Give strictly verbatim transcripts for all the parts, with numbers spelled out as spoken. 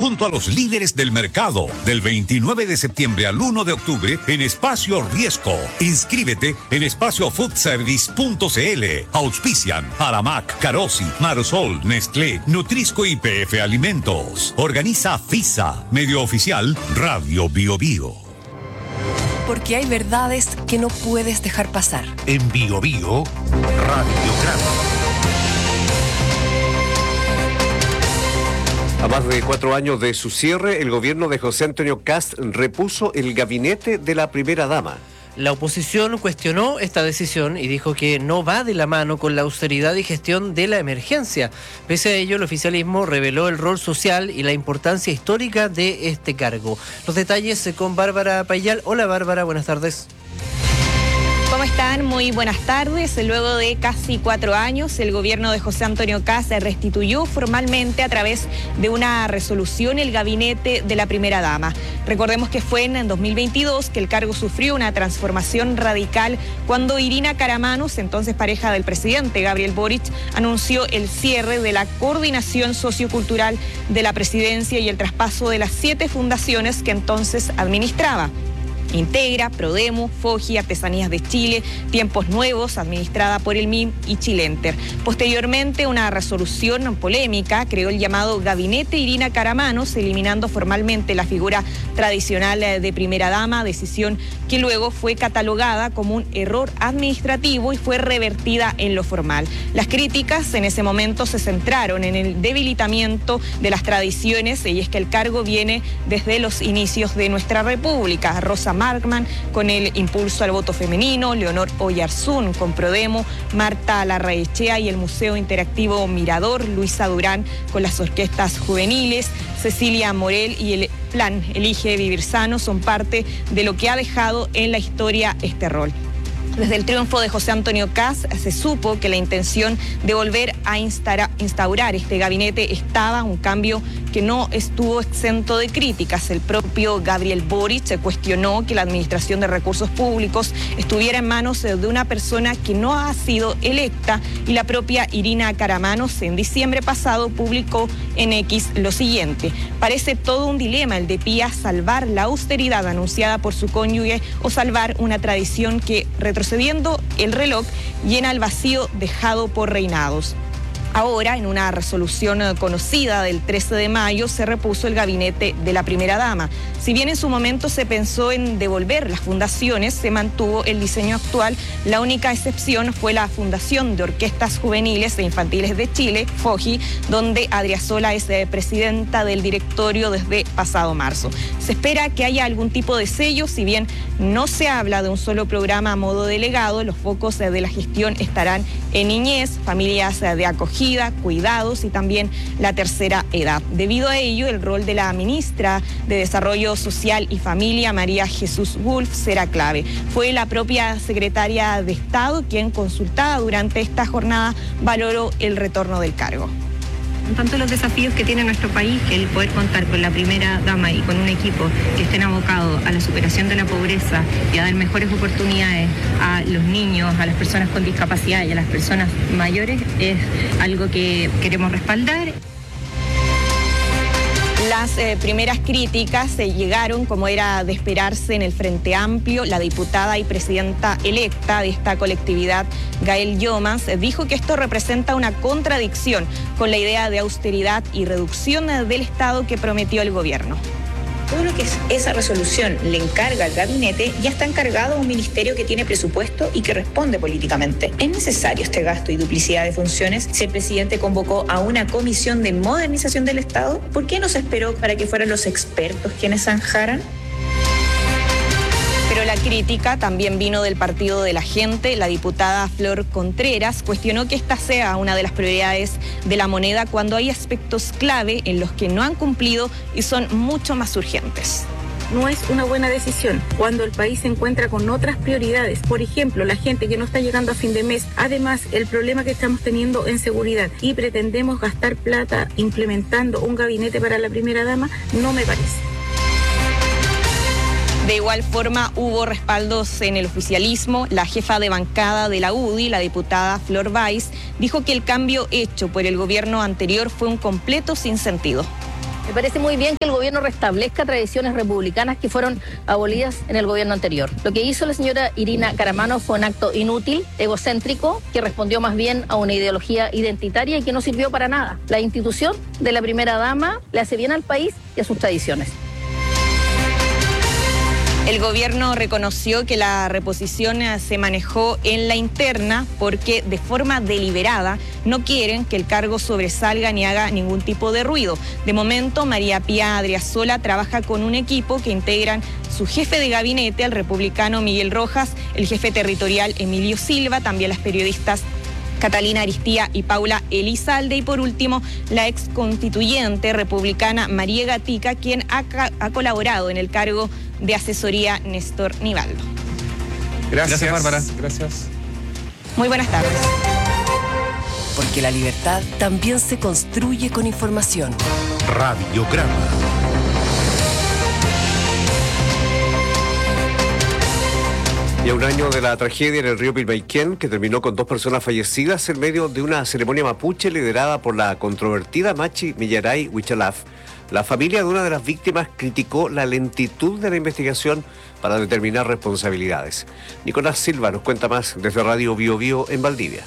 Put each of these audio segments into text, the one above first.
junto a los líderes del mercado del veintinueve de septiembre al uno de octubre en Espacio Riesco. Inscríbete en espacio food service punto c l. Auspician Aramac, Carosi, Marosol, Nestlé, Nutrisco y P F Alimentos. Organiza FISA, medio oficial Radio Bio Bio. Porque hay verdades que no puedes dejar pasar. En Bio Bio, Radiograma. A más de cuatro años de su cierre, el gobierno de José Antonio Kast repuso el gabinete de la primera dama. La oposición cuestionó esta decisión y dijo que no va de la mano con la austeridad y gestión de la emergencia. Pese a ello, el oficialismo reveló el rol social y la importancia histórica de este cargo. Los detalles con Bárbara Payal. Hola Bárbara, buenas tardes. ¿Cómo están? Muy buenas tardes. Luego de casi cuatro años, el gobierno de José Antonio Kast restituyó formalmente a través de una resolución el gabinete de la primera dama. Recordemos que fue en dos mil veintidós que el cargo sufrió una transformación radical cuando Irina Karamanos, entonces pareja del presidente Gabriel Boric, anunció el cierre de la coordinación sociocultural de la presidencia y el traspaso de las siete fundaciones que entonces administraba. Integra, Prodemo, Foji, Artesanías de Chile, Tiempos Nuevos, administrada por el M I M y Chilenter. Posteriormente, una resolución polémica creó el llamado Gabinete Irina Karamanos, eliminando formalmente la figura tradicional de primera dama, decisión que luego fue catalogada como un error administrativo y fue revertida en lo formal. Las críticas en ese momento se centraron en el debilitamiento de las tradiciones, y es que el cargo viene desde los inicios de nuestra república. Rosa Markman con el impulso al voto femenino, Leonor Oyarzún con Prodemo, Marta Larraechea y el Museo Interactivo Mirador, Luisa Durán con las orquestas juveniles, Cecilia Morel y el Plan Elige Vivir Sano son parte de lo que ha dejado en la historia este rol. Desde el triunfo de José Antonio Kast se supo que la intención de volver a instaurar este gabinete estaba, un cambio que no estuvo exento de críticas. El propio Gabriel Boric se cuestionó que la administración de recursos públicos estuviera en manos de una persona que no ha sido electa, y la propia Irina Karamanos en diciembre pasado publicó en X lo siguiente: parece todo un dilema el de Pía, salvar la austeridad anunciada por su cónyuge o salvar una tradición que, retrocediendo el reloj, llena el vacío dejado por reinados. Ahora, en una resolución conocida del trece de mayo, se repuso el gabinete de la primera dama. Si bien en su momento se pensó en devolver las fundaciones, se mantuvo el diseño actual. La única excepción fue la Fundación de Orquestas Juveniles e Infantiles de Chile, Foji, donde Adriasola es presidenta del directorio desde pasado marzo. Se espera que haya algún tipo de sello, si bien no se habla de un solo programa a modo delegado. Los focos de la gestión estarán en niñez, familias de acogida, cuidados y también la tercera edad. Debido a ello, el rol de la ministra de Desarrollo Social y Familia, María Jesús Wolf, será clave. Fue la propia secretaria de Estado quien, consultada durante esta jornada, valoró el retorno del cargo. Tanto los desafíos que tiene nuestro país, que el poder contar con la primera dama y con un equipo que estén abocados a la superación de la pobreza y a dar mejores oportunidades a los niños, a las personas con discapacidad y a las personas mayores, es algo que queremos respaldar. Las eh, primeras críticas se eh, llegaron, como era de esperarse, en el Frente Amplio. La diputada y presidenta electa de esta colectividad, Gael Llomas, eh, dijo que esto representa una contradicción con la idea de austeridad y reducción eh, del Estado que prometió el gobierno. Todo lo que es esa resolución le encarga al gabinete ya está encargado a un ministerio que tiene presupuesto y que responde políticamente. ¿Es necesario este gasto y duplicidad de funciones si el presidente convocó a una comisión de modernización del Estado? ¿Por qué no se esperó para que fueran los expertos quienes zanjaran? Pero la crítica también vino del Partido de la Gente. La diputada Flor Contreras cuestionó que esta sea una de las prioridades de la moneda cuando hay aspectos clave en los que no han cumplido y son mucho más urgentes. No es una buena decisión cuando el país se encuentra con otras prioridades. Por ejemplo, la gente que no está llegando a fin de mes. Además, el problema que estamos teniendo en seguridad, y pretendemos gastar plata implementando un gabinete para la primera dama, no me parece. De igual forma, hubo respaldos en el oficialismo. La jefa de bancada de la U D I, la diputada Flor Valls, dijo que el cambio hecho por el gobierno anterior fue un completo sinsentido. Me parece muy bien que el gobierno restablezca tradiciones republicanas que fueron abolidas en el gobierno anterior. Lo que hizo la señora Irina Caramano fue un acto inútil, egocéntrico, que respondió más bien a una ideología identitaria y que no sirvió para nada. La institución de la primera dama le hace bien al país y a sus tradiciones. El gobierno reconoció que la reposición se manejó en la interna porque de forma deliberada no quieren que el cargo sobresalga ni haga ningún tipo de ruido. De momento, María Pía Adriasola trabaja con un equipo que integran su jefe de gabinete, el republicano Miguel Rojas, el jefe territorial Emilio Silva, también las periodistas Catalina Aristía y Paula Elizalde, y por último la ex constituyente republicana María Gatica, quien ha, ha colaborado en el cargo de asesoría Néstor Nivaldo. Gracias, Gracias, Bárbara. Gracias. Muy buenas tardes. Porque la libertad también se construye con información. Radiograma. Y a un año de la tragedia en el río Pilmaiquén, que terminó con dos personas fallecidas en medio de una ceremonia mapuche liderada por la controvertida Machi Millaray Huichalaf, la familia de una de las víctimas criticó la lentitud de la investigación para determinar responsabilidades. Nicolás Silva nos cuenta más desde Radio Bio Bio en Valdivia.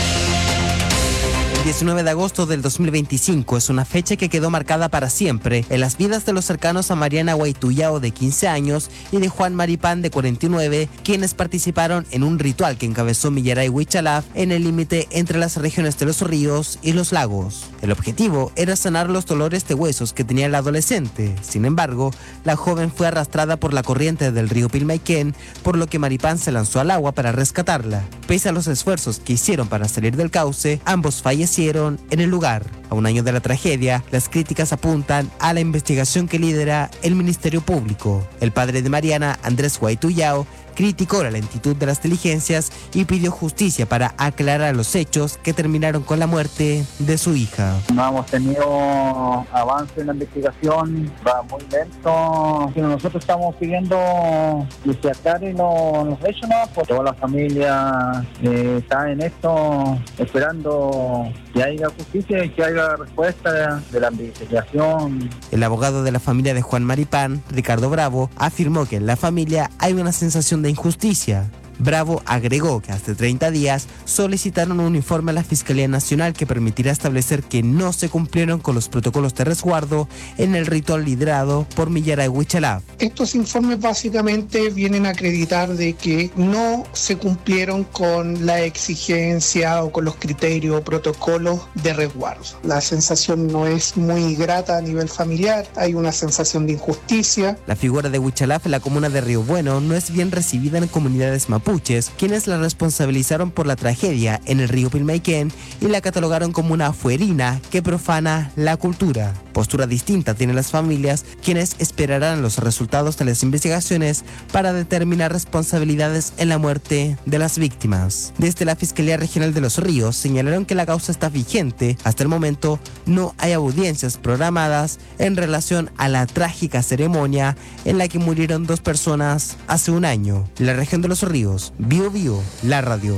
El diecinueve de agosto del dos mil veinticinco es una fecha que quedó marcada para siempre en las vidas de los cercanos a Mariana Guaituyao, de quince años, y de Juan Maripán, de cuarenta y nueve, quienes participaron en un ritual que encabezó Millaray Huichalaf en el límite entre las regiones de los ríos y los lagos. El objetivo era sanar los dolores de huesos que tenía el adolescente. Sin embargo, la joven fue arrastrada por la corriente del río Pilmaiquén, por lo que Maripán se lanzó al agua para rescatarla. Pese a los esfuerzos que hicieron para salir del cauce, ambos fallecieron en el lugar. A un año de la tragedia, las críticas apuntan a la investigación que lidera el Ministerio Público. El padre de Mariana, Andrés Guaituyao, criticó la lentitud de las diligencias y pidió justicia para aclarar los hechos que terminaron con la muerte de su hija. No hemos tenido avance en la investigación, va muy lento. Nosotros estamos pidiendo que se aclaren los, los hechos, ¿no? Porque toda la familia eh, está en esto esperando que haya justicia y que haya respuesta de, de la investigación. El abogado de la familia de Juan Maripán, Ricardo Bravo, afirmó que en la familia hay una sensación de injusticia. Bravo agregó que hace treinta días solicitaron un informe a la Fiscalía Nacional que permitirá establecer que no se cumplieron con los protocolos de resguardo en el ritual liderado por Millaray Huichalaf. Estos informes básicamente vienen a acreditar de que no se cumplieron con la exigencia o con los criterios o protocolos de resguardo. La sensación no es muy grata a nivel familiar, hay una sensación de injusticia. La figura de Huichalaf en la comuna de Río Bueno no es bien recibida en comunidades mapuches, quienes la responsabilizaron por la tragedia en el río Pilmaiquén y la catalogaron como una fuerina que profana la cultura. Postura distinta tienen las familias, quienes esperarán los resultados de las investigaciones para determinar responsabilidades en la muerte de las víctimas. Desde la Fiscalía Regional de Los Ríos señalaron que la causa está vigente. Hasta el momento no hay audiencias programadas en relación a la trágica ceremonia en la que murieron dos personas hace un año. La región de Los Ríos, Bio Bio, la radio.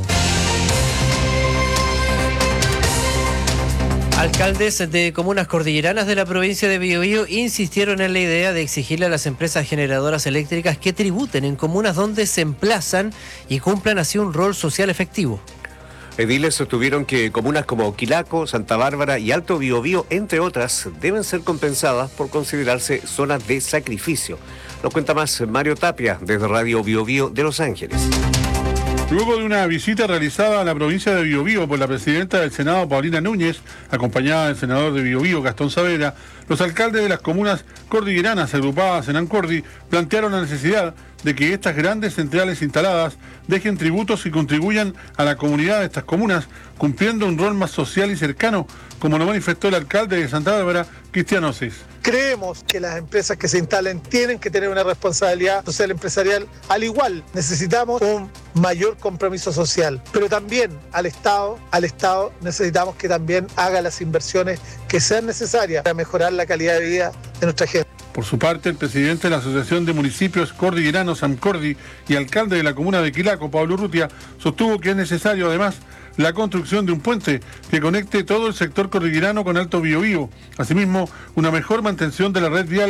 Alcaldes de comunas cordilleranas de la provincia de Biobío insistieron en la idea de exigirle a las empresas generadoras eléctricas que tributen en comunas donde se emplazan y cumplan así un rol social efectivo. Ediles sostuvieron que comunas como Quilaco, Santa Bárbara y Alto Biobío, entre otras, deben ser compensadas por considerarse zonas de sacrificio. Nos cuenta más Mario Tapia desde Radio Bio Bio de Los Ángeles. Luego de una visita realizada a la provincia de Biobío por la presidenta del Senado, Paulina Núñez, acompañada del senador de Biobío, Gastón Saavedra, los alcaldes de las comunas cordilleranas agrupadas en Ancordi plantearon la necesidad de que estas grandes centrales instaladas dejen tributos y contribuyan a la comunidad de estas comunas, cumpliendo un rol más social y cercano, como lo manifestó el alcalde de Santa Bárbara, Cristian Osis. Creemos que las empresas que se instalen tienen que tener una responsabilidad social empresarial. Al igual, necesitamos un mayor compromiso social, pero también al Estado, al Estado necesitamos que también haga las inversiones que sean necesarias para mejorar la calidad de vida de nuestra gente. Por su parte, el presidente de la Asociación de Municipios Cordilleranos, AMCORDI, y alcalde de la comuna de Quilaco, Pablo Urrutia, sostuvo que es necesario además la construcción de un puente que conecte todo el sector cordillerano con Alto Biobío. Asimismo, una mejor mantención de la red vial